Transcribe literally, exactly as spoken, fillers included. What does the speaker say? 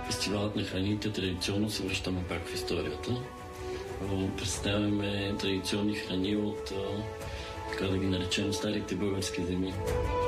Фестивалът на храните традиционно се връщаме пак в историята. Представяме традиционни храни от, така да ги наречем, старите български земи.